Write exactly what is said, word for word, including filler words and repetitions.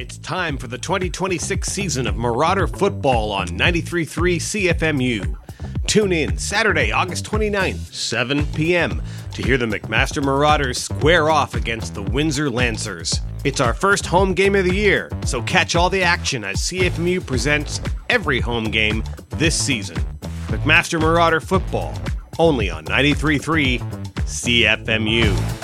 It's time for the twenty twenty-six season of Marauder Football on ninety-three point three C F M U. Tune in Saturday, August twenty-ninth, seven p.m. to hear the McMaster Marauders square off against the Windsor Lancers. It's our first home game of the year, so catch all the action as C F M U presents every home game this season. McMaster Marauder Football, only on ninety-three point three C F M U.